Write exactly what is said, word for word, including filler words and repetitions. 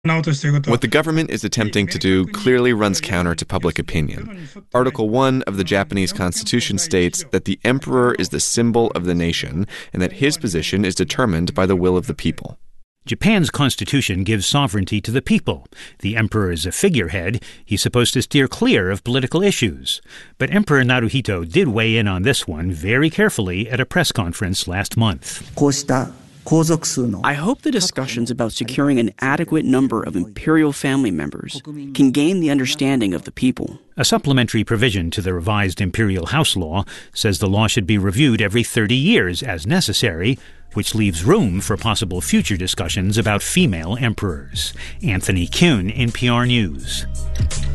What the government is attempting to do clearly runs counter to public opinion. Article one of the Japanese Constitution states that the emperor is the symbol of the nation and that his position is determined by the will of the people. Japan's constitution gives sovereignty to the people. The emperor is a figurehead. He's supposed to steer clear of political issues. But Emperor Naruhito did weigh in on this one very carefully at a press conference last month. I hope the discussions about securing an adequate number of imperial family members can gain the understanding of the people. A supplementary provision to the revised Imperial House Law says the law should be reviewed every thirty years as necessary, which leaves room for possible future discussions about female emperors. Anthony Kuhn, N P R News.